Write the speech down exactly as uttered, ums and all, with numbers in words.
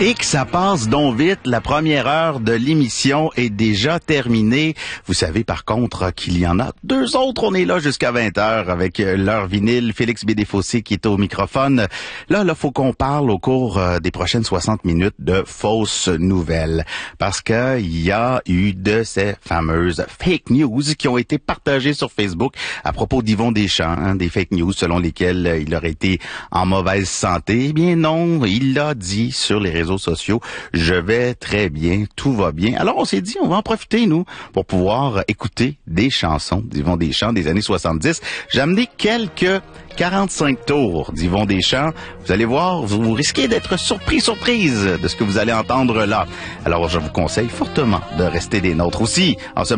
Et que ça passe donc vite, la première heure de l'émission est déjà terminée. Vous savez par contre qu'il y en a deux autres. On est là jusqu'à vingt heures avec leur vinyle. Félix Bédéfossé qui est au microphone. Là, là, faut qu'on parle au cours des prochaines soixante minutes de fausses nouvelles. Parce que il y a eu de ces fameuses fake news qui ont été partagées sur Facebook à propos d'Yvon Deschamps, hein, des fake news selon lesquelles il aurait été en mauvaise santé. Eh bien non, il l'a dit sur les réseaux sociaux, je vais très bien, tout va bien. Alors on s'est dit, on va en profiter, nous, pour pouvoir écouter des chansons d'Yvon Deschamps des années soixante-dix. J'ai amené quelques quarante-cinq tours d'Yvon Deschamps. Vous allez voir, vous risquez d'être surpris, surprise de ce que vous allez entendre là. Alors je vous conseille fortement de rester des nôtres aussi en ce